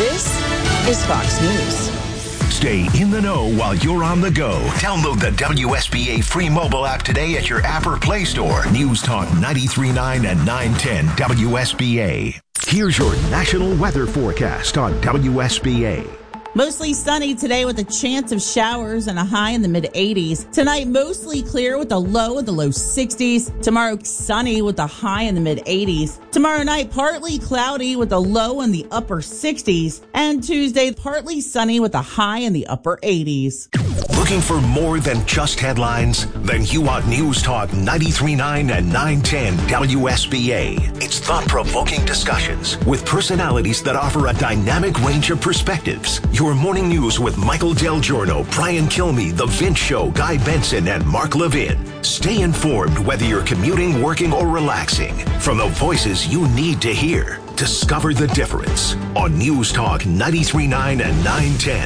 This is Fox News. Stay in the know while you're on the go. Download the WSBA free mobile app today at your app or Play Store. News Talk 93.9 and 910 WSBA. Here's your national weather forecast on WSBA. Mostly sunny today with a chance of showers and a high in the mid-80s. Tonight, mostly clear with a low in the low 60s. Tomorrow, sunny with a high in the mid-80s. Tomorrow night, partly cloudy with a low in the upper 60s. And Tuesday, partly sunny with a high in the upper 80s. Looking for more than just headlines? Then you want News Talk 93.9 and 910 WSBA. It's thought-provoking discussions with personalities that offer a dynamic range of perspectives. Your morning news with Michael Del Giorno, Brian Kilmeade, The Vince Show, Guy Benson, and Mark Levin. Stay informed whether you're commuting, working, or relaxing. From the voices you need to hear, discover the difference on News Talk 93.9 and 910.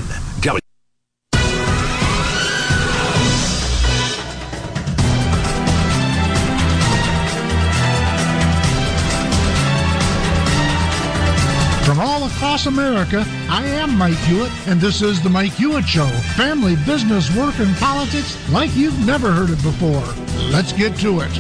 From all across America, I am Mike Hewitt, and this is The Mike Hewitt Show. Family, business, work, and politics like you've never heard it before. Let's get to it.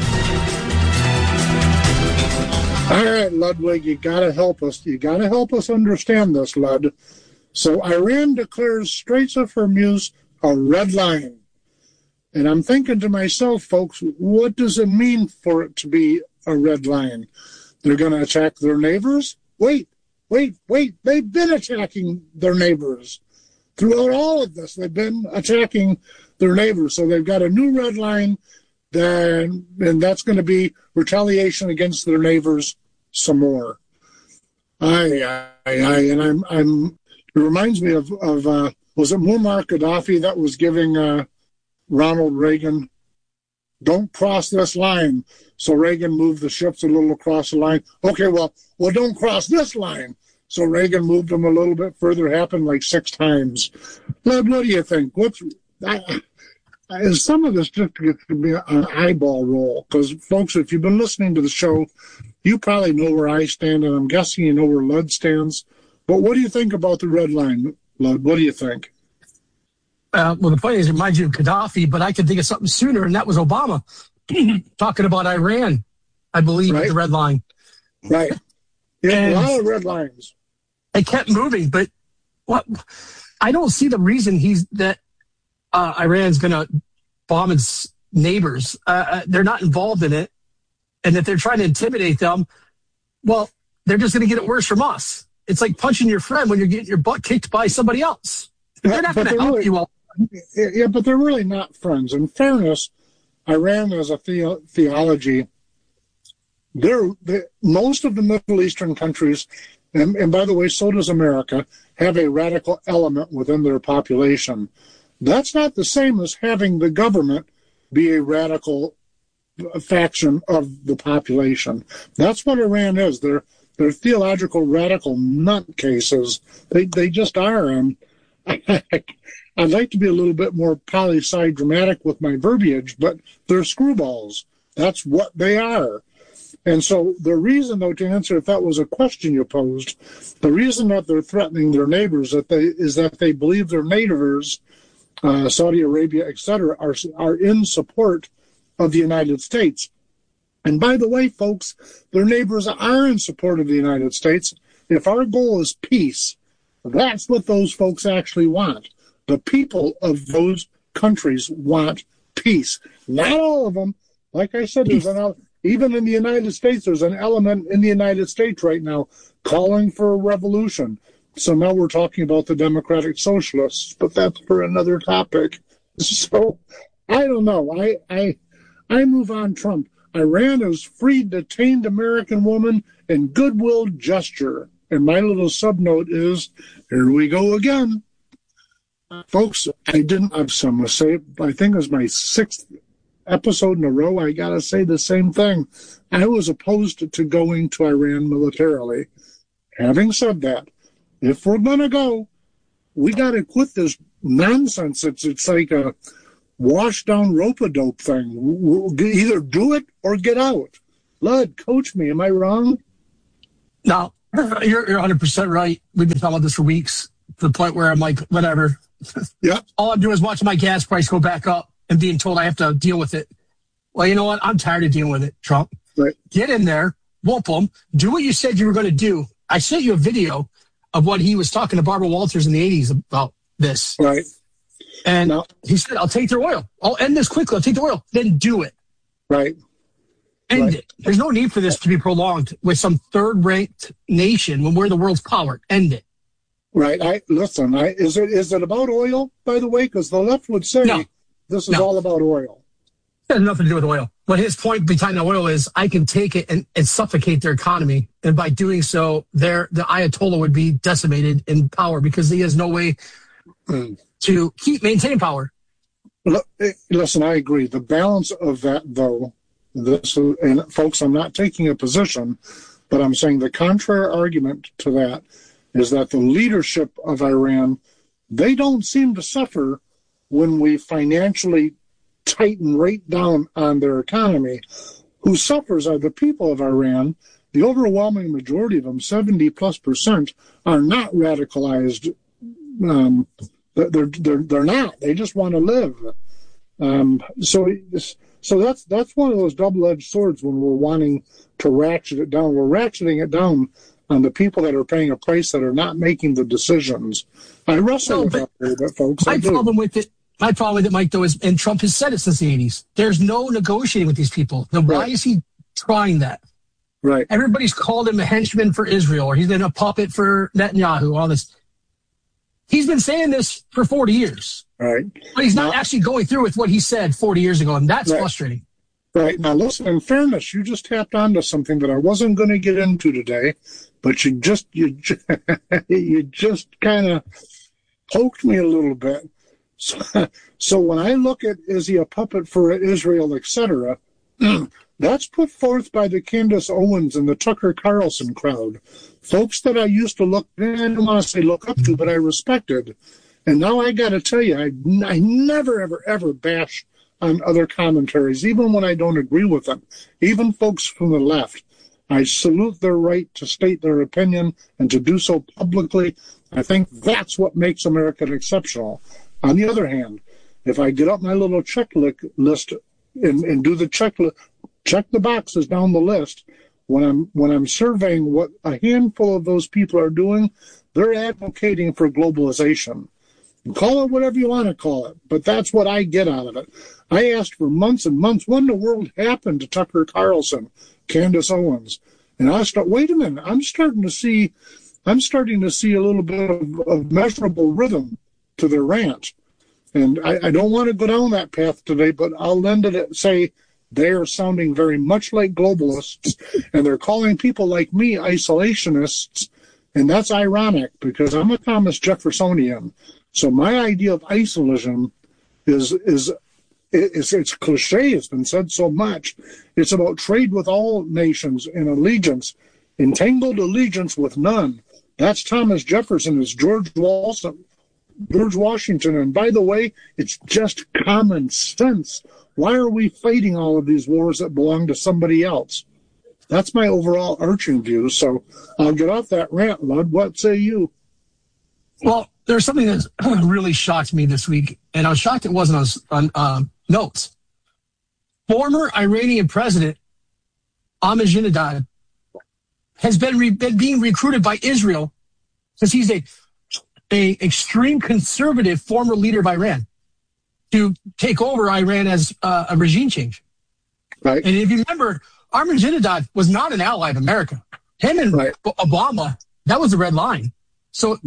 All right, Ludwig, you got to help us. You got to help us understand this, Lud. So Iran declares Straits of Hormuz a red line. And I'm thinking to myself, folks, what does it mean for it to be a red line? They're going to attack their neighbors? Wait. They've been attacking their neighbors. Throughout all of this, they've been attacking their neighbors. So they've got a new red line, and that's going to be retaliation against their neighbors some more. It reminds me of was it Muammar Gaddafi that was giving Ronald Reagan, don't cross this line. So Reagan moved the ships a little across the line. Okay, well, don't cross this line. So Reagan moved them a little bit further. It happened like 6 times. Lud, what do you think? Some of this just gets to be an eyeball roll. Because, folks, if you've been listening to the show, you probably know where I stand, and I'm guessing you know where Lud stands. But what do you think about the red line, Lud? What do you think? Well, the point is, it reminds you of Gaddafi, but I could think of something sooner, and that was Obama talking about Iran, I believe, right? At the red line. Right. Yeah, a lot of red lines. It kept moving, but what? I don't see the reason Iran's going to bomb its neighbors. They're not involved in it, and that they're trying to intimidate them. Well, they're just going to get it worse from us. It's like punching your friend when you're getting your butt kicked by somebody else. They're not going to help you all. Yeah, but they're really not friends. In fairness, Iran has a theology. Most of the Middle Eastern countries, and by the way, so does America, have a radical element within their population. That's not the same as having the government be a radical faction of the population. That's what Iran is. They're theological radical nutcases. They just are. And I'd like to be a little bit more poli-sci dramatic with my verbiage, but they're screwballs. That's what they are. And so the reason, though, to answer if that was a question you posed, the reason that they're threatening their neighbors is that they believe their neighbors, Saudi Arabia, etc., are in support of the United States. And by the way, folks, their neighbors are in support of the United States. If our goal is peace, that's what those folks actually want. The people of those countries want peace. Not all of them. Like I said, even in the United States, there's an element in the United States right now calling for a revolution. So now we're talking about the Democratic Socialists, but that's for another topic. So I don't know. I move on Trump. Iran has freed detained American woman in goodwill gesture. And my little subnote is, here we go again. Folks, I'm going to say, I think it was my 6th episode in a row, I got to say the same thing. I was opposed to going to Iran militarily. Having said that, if we're going to go, we got to quit this nonsense. It's like a wash-down rope-a-dope thing. We'll either do it or get out. Lud, coach me. Am I wrong? No, You're 100% right. We've been talking about this for weeks, to the point where I'm like, whatever. Yeah. All I'm doing is watching my gas price go back up and being told I have to deal with it. Well, you know what? I'm tired of dealing with it, Trump. Right. Get in there, whoop them, do what you said you were going to do. I sent you a video of what he was talking to Barbara Walters in the 80s about this. Right. And he said, I'll take their oil. I'll end this quickly. I'll take the oil. Then do it. Right. End it. There's no need for this to be prolonged with some third-ranked nation when we're the world's power. End it. Right. Is it about oil, by the way? Because the left would say this is all about oil. It has nothing to do with oil. But his point behind the oil is I can take it and suffocate their economy. And by doing so, the Ayatollah would be decimated in power because he has no way to maintain power. Listen, I agree. The balance of that, though, and folks, I'm not taking a position, but I'm saying the contrary argument to that is that the leadership of Iran, they don't seem to suffer when we financially tighten right down on their economy. Who suffers are the people of Iran. The overwhelming majority of them, 70+%, are not radicalized. They're not. They just want to live. So that's one of those double-edged swords when we're wanting to ratchet it down. We're ratcheting it down on the people that are paying a price that are not making the decisions. I wrestle with that a little bit, folks. My problem with it, Mike, though, is, and Trump has said it since the 80s, there's no negotiating with these people. Then why is he trying that? Right. Everybody's called him a henchman for Israel, or he's been a puppet for Netanyahu, all this. He's been saying this for 40 years. Right. But he's not actually going through with what he said 40 years ago, and that's frustrating. Right. Now, listen, in fairness, you just tapped onto something that I wasn't going to get into today, but you just kind of poked me a little bit. So when I look at, is he a puppet for Israel, etc., that's put forth by the Candace Owens and the Tucker Carlson crowd. Folks that I used to I don't want to say look up to, but I respected. And now I got to tell you, I never, ever, ever bash on other commentaries, even when I don't agree with them. Even folks from the left, I salute their right to state their opinion and to do so publicly. I think that's what makes America exceptional. On the other hand, if I get up my little checklist and do the checklist, check the boxes down the list, when I'm surveying what a handful of those people are doing, they're advocating for globalization. Call it whatever you want to call it, but that's what I get out of it. I asked for months and months, what in the world happened to Tucker Carlson, Candace Owens? And I thought, wait a minute, I'm starting to see a little bit of measurable rhythm to their rant. And I don't want to go down that path today, but I'll lend it say they are sounding very much like globalists, and they're calling people like me isolationists. And that's ironic because I'm a Thomas Jeffersonian. So my idea of isolation is it's cliche. It's been said so much. It's about trade with all nations and allegiance, entangled allegiance with none. That's Thomas Jefferson. It's George Washington. And by the way, it's just common sense. Why are we fighting all of these wars that belong to somebody else? That's my overall arching view. So I'll get off that rant, Lud. What say you? Well, there's something that really shocked me this week, and I was shocked it wasn't on notes. Former Iranian president Ahmadinejad has been being recruited by Israel because he's a extreme conservative former leader of Iran to take over Iran as a regime change. Right. And if you remember, Ahmadinejad was not an ally of America. Him and Obama, that was the red line. So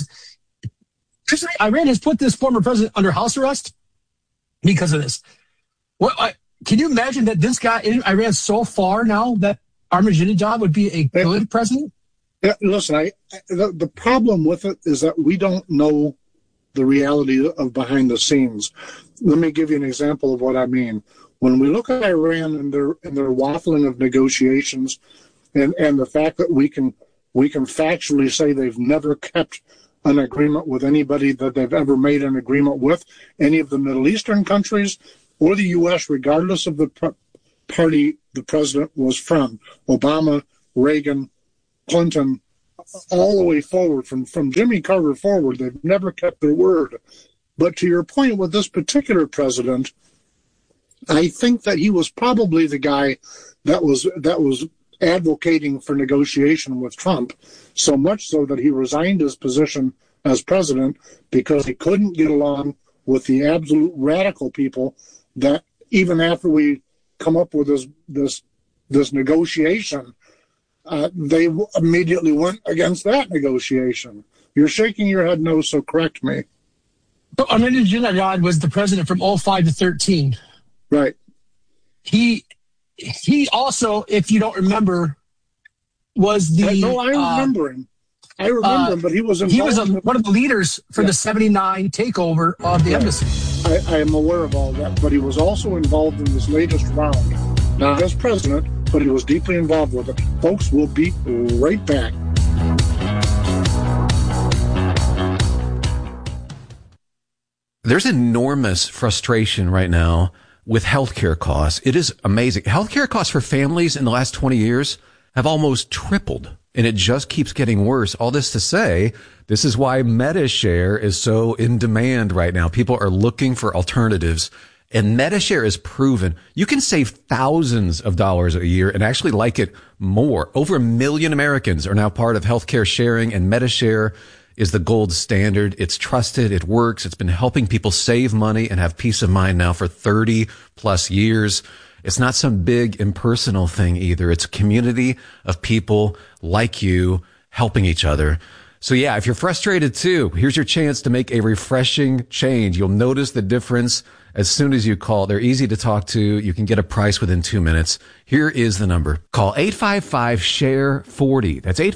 Iran has put this former president under house arrest because of this. Can you imagine that this guy in Iran so far now that Ahmadinejad would be a good president? Yeah, listen, the problem with it is that we don't know the reality of behind the scenes. Let me give you an example of what I mean. When we look at Iran and their waffling of negotiations, and the fact that we can factually say they've never kept an agreement with anybody that they've ever made an agreement with, any of the Middle Eastern countries or the U.S., regardless of the party the president was from, Obama, Reagan, Clinton, all the way forward, from Jimmy Carter forward. They've never kept their word. But to your point with this particular president, I think that he was probably the guy that was advocating for negotiation with Trump, so much so that he resigned his position as president because he couldn't get along with the absolute radical people that even after we come up with this negotiation, they immediately went against that negotiation. You're shaking your head no, so correct me. So Ahmadinejad was the president from 2005 to 2013. Right. He also, if you don't remember, was the... No, I remember him. I remember him, but he was involved. He was one of the leaders for the 79 takeover of the embassy. I am aware of all that, but he was also involved in this latest round. Not as president, but he was deeply involved with it. Folks, we'll be right back. There's enormous frustration right now with healthcare costs. It is amazing. Healthcare costs for families in the last 20 years have almost tripled, and it just keeps getting worse. All this to say, this is why MediShare is so in demand right now. People are looking for alternatives, and MediShare is proven you can save thousands of dollars a year and actually like it more. Over 1 million Americans are now part of healthcare sharing, and MediShare is the gold standard. It's trusted. It works. It's been helping people save money and have peace of mind now for 30 plus years. It's not some big impersonal thing either. It's a community of people like you helping each other. So yeah, if you're frustrated too, here's your chance to make a refreshing change. You'll notice the difference as soon as you call. They're easy to talk to. You can get a price within 2 minutes. Here is the number. Call 855-SHARE-40. That's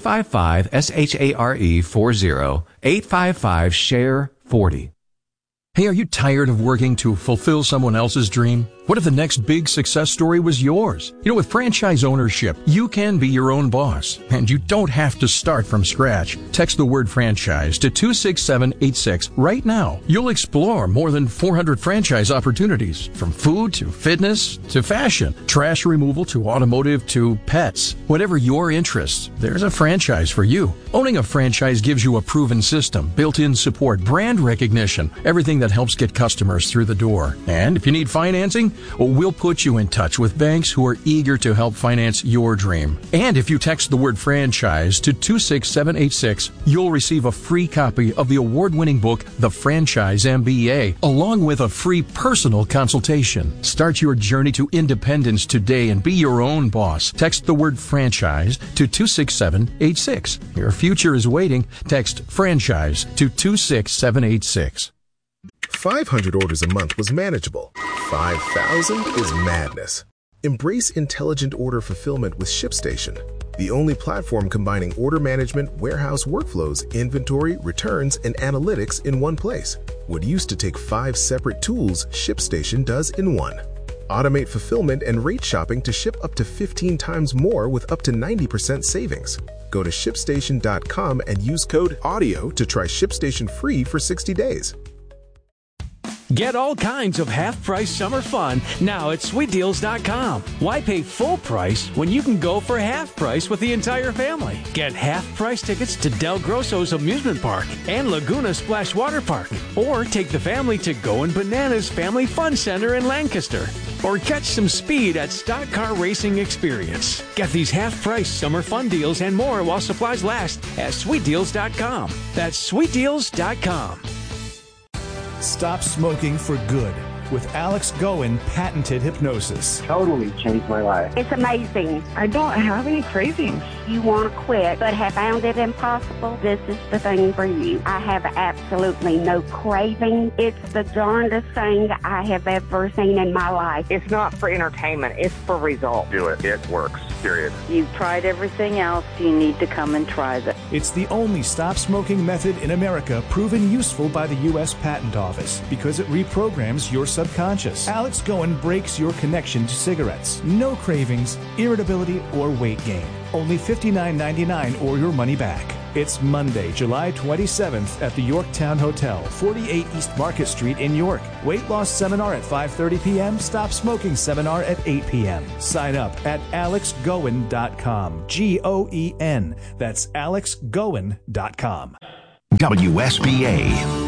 855-SHARE-40. 855-SHARE-40. Hey, are you tired of working to fulfill someone else's dream? What if the next big success story was yours? You know, with franchise ownership, you can be your own boss, and you don't have to start from scratch. Text the word franchise to 26786 right now. You'll explore more than 400 franchise opportunities, from food to fitness to fashion, trash removal to automotive to pets. Whatever your interests, there's a franchise for you. Owning a franchise gives you a proven system, built-in support, brand recognition, everything that helps get customers through the door. And if you need financing, we'll put you in touch with banks who are eager to help finance your dream. And if you text the word franchise to 26786, you'll receive a free copy of the award-winning book, The Franchise MBA, along with a free personal consultation. Start your journey to independence today and be your own boss. Text the word franchise to 26786. Your future is waiting. Text franchise to 26786. 500 orders a month was manageable. 5,000 is madness. Embrace intelligent order fulfillment with ShipStation, the only platform combining order management, warehouse workflows, inventory, returns, and analytics in one place. What used to take 5 separate tools, ShipStation does in one. Automate fulfillment and rate shopping to ship up to 15 times more with up to 90% savings. Go to ShipStation.com and use code AUDIO to try ShipStation free for 60 days. Get all kinds of half-price summer fun now at SweetDeals.com. Why pay full price when you can go for half price with the entire family? Get half-price tickets to Del Grosso's Amusement Park and Laguna Splash Water Park. Or take the family to Goin' Bananas Family Fun Center in Lancaster. Or catch some speed at Stock Car Racing Experience. Get these half-price summer fun deals and more while supplies last at SweetDeals.com. That's SweetDeals.com. Stop smoking for good with Alex Goen patented hypnosis. Totally changed my life. It's amazing. I don't have any cravings. You want to quit but have found it impossible? This is the thing for you. I have absolutely no craving. It's the darndest thing I have ever seen in my life. It's not for entertainment. It's for results. Do it. It works. Period. You've tried everything else. You need to come and try this. It's the only stop smoking method in America proven useful by the U.S. Patent Office because it reprograms your subconscious. Alex Goen breaks your connection to cigarettes. No cravings, irritability, or weight gain. Only $59.99 or your money back. It's Monday, July 27th at the Yorktown Hotel, 48 East Market Street in York. Weight loss seminar at 5:30 p.m. Stop smoking seminar at 8 p.m. Sign up at alexgoen.com. Goen. That's alexgoen.com. WSBA